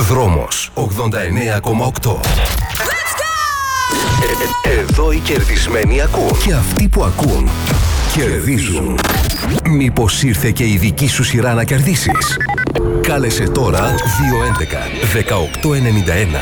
Δρόμος 89,8. Εδώ οι κερδισμένοι ακούν. Και αυτοί που ακούν κερδίζουν. Μήπως ήρθε και η δική σου σειρά να κερδίσεις? Κάλεσε τώρα 211-1891-898.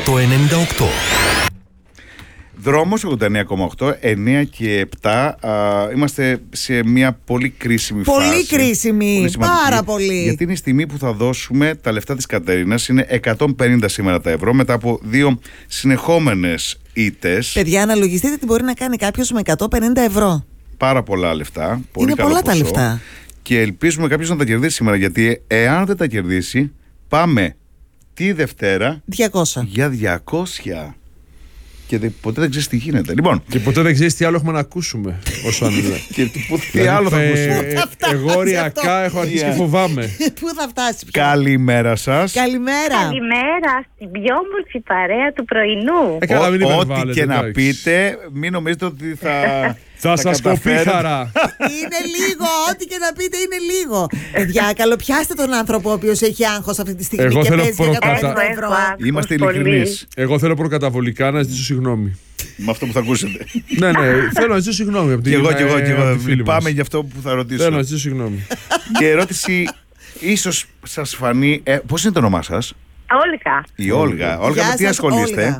Δρόμος 89,8, 9 και 7. Είμαστε σε μια πολύ κρίσιμη φάση. Πολύ κρίσιμη, πάρα πολύ. Γιατί είναι η στιγμή που θα δώσουμε τα λεφτά της Κατερίνας. Είναι 150 σήμερα τα ευρώ μετά από 2 συνεχόμενες ήττες. Παιδιά, αναλογιστείτε τι μπορεί να κάνει κάποιος με 150 ευρώ. Πάρα πολλά λεφτά. Πολύ Είναι καλό πολλά ποσό. τα λεφτά. Και ελπίζουμε κάποιος να τα κερδίσει σήμερα. Γιατί εάν δεν τα κερδίσει, πάμε τη Δευτέρα 200. για 200. Και ποτέ δεν ξέρεις τι γίνεται. Λοιπόν, Και ποτέ δεν ξέρεις τι άλλο έχουμε να ακούσουμε. Όσο αν είναι. και τι άλλο θα ακούσουμε. Εγώ οριακά έχω αρχίσει και φοβάμαι. Πού θα φτάσει πια? Καλημέρα σας. Καλημέρα. Καλημέρα στην πιο όμορφη παρέα του πρωινού. Καλά, μην Ό,τι υπερβάλλετε, και να εντάξει. πείτε, μην νομίζετε ότι Θα σας κοπεί καταφέρετε. χαρά. Είναι λίγο, ό,τι και να πείτε είναι λίγο. Παιδιά, καλοπιάστε τον άνθρωπο ο οποίος έχει άγχος αυτή τη στιγμή Εγώ και θέλω παίζει για 150 Έχω ευρώ. άγχος Είμαστε πολύ. ειλικρινείς Εγώ θέλω προκαταβολικά να ζητήσω συγγνώμη. με αυτό που θα ακούσετε. Ναι, θέλω να ζητήσω συγγνώμη. από την- Και εγώ, από τη φίλη μας. Πάμε για αυτό που θα Θέλω ρωτήσω. να ζητήσω συγγνώμη. Και ερώτηση, ίσως σας φανεί. Πώς είναι το όνομά σας? Όλγα. Η Όλγα. Όλγα, Γεια με τι σας, ασχολείστε? Όλγα.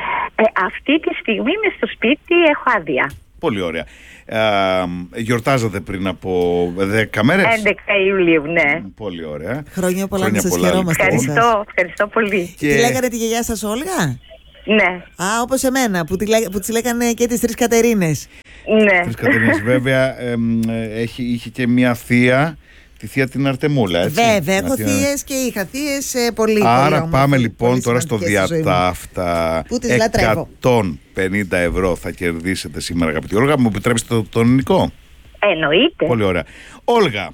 Αυτή τη στιγμή είμαι στο σπίτι, έχω άδεια. Πολύ ωραία. Γιορτάζατε πριν από 10 μέρες. 11 Ιουλίου, ναι. Πολύ ωραία. Χρόνια πολλά, να Χρόνια σας πολλά, χαιρόμαστε. λοιπόν. Ευχαριστώ πολύ. Και Τι λέγανε τη γιαγιά σας, Όλγα? Ναι, Α, όπως εμένα, που της λέγανε και τις 3 Κατερίνες. ναι. Της Κατερίνας, βέβαια, είχε και μια θεία, τη θεία την Αρτεμούλα, έτσι. Βέβαια, έχω Μια θεία- θείες και είχα θείες πολύ. Άρα πολύ όμορφες, πάμε λοιπόν πολύ τώρα στο σημαντικές στη ζωή μου. διατάφτα. Που τις λατρεύω. 150 ευρώ θα κερδίσετε σήμερα, αγαπητή Όλγα. Μου επιτρέψετε τον ελληνικό? Εννοείται. Πολύ ωραία. Όλγα,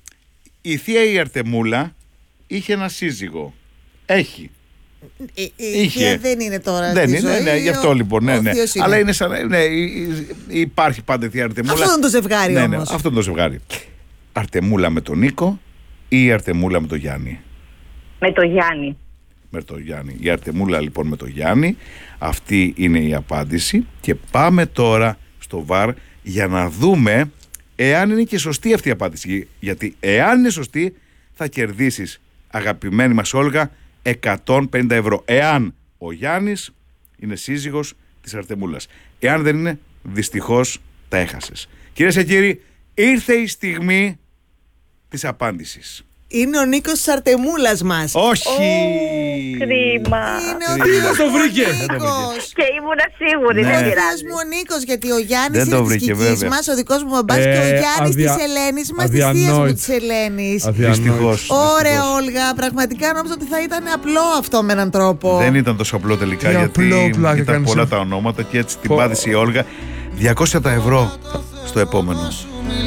η θεία η Αρτεμούλα είχε ένα σύζυγο. Έχει. Η Είχε. θεία δεν είναι τώρα Δεν στη είναι, ζωή, ναι, γι' αυτό λοιπόν. Ναι, ο ναι. θείος είναι. Αλλά είναι σαν. Ναι, υπάρχει πάντα η θεία Αρτεμούλα. Αυτό είναι το ζευγάρι Ναι, ναι, όμως. αυτό είναι το ζευγάρι. Αρτεμούλα με τον Νίκο ή η Αρτεμούλα με τον Γιάννη? Με το Γιάννη. Με τον Γιάννη. Η Αρτεμούλα λοιπόν με τον Γιάννη. Αυτή είναι η απάντηση. Και πάμε τώρα στο βαρ για να δούμε εάν είναι και σωστή αυτή η απάντηση. Γιατί εάν είναι σωστή θα κερδίσεις, αγαπημένη μας Όλγα, 150 ευρώ. Εάν ο Γιάννης είναι σύζυγος της Αρτεμούλας. Εάν δεν είναι, δυστυχώς τα έχασες. Κυρίες και κύριοι, ήρθε η στιγμή της απάντησης. Είναι ο Νίκος της Αρτεμούλας μας. Όχι! Κρίμα. Είναι ο Κρίμα. θείος Το μου βρήκε. ο Νίκος. Και ήμουνα σίγουρη, Ναι. δεν Ο θείος πειράζει. μου ο Νίκος, γιατί ο Γιάννης Δεν το είναι της βρήκε, Κικής βέβαια. μας, ο δικός μου μπαμπάς και ο Γιάννης της Ελένης μας, της θείας μου αδιανόητο. της Ελένης. Δυστυχώς. Ωραία, Όλγα, πραγματικά νόμιζα ότι θα ήταν απλό αυτό με έναν τρόπο. Δεν ήταν τόσο απλό τελικά, Τι γιατί απλό, πλάκα ήταν κάνεις. πολλά τα ονόματα και έτσι την Πω. πάτησε η Όλγα. 200 ευρώ στο επόμενο.